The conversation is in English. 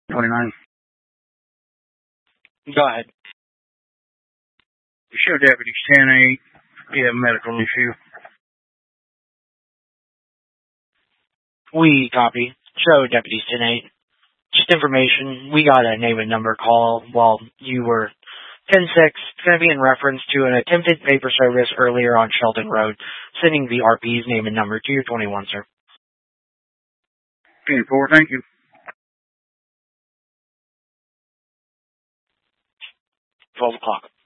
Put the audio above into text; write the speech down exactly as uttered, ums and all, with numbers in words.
twenty-nine. Go ahead. Show deputy ten eight. Yeah, medical issue. We copy. Show deputies ten eight. Just information. We got a name and number call while you were ten six. It's going to be in reference to an attempted paper service earlier on Sheldon Road. Sending the R P's name and number to your twenty-one, sir. ten four, thank you. twelve o'clock.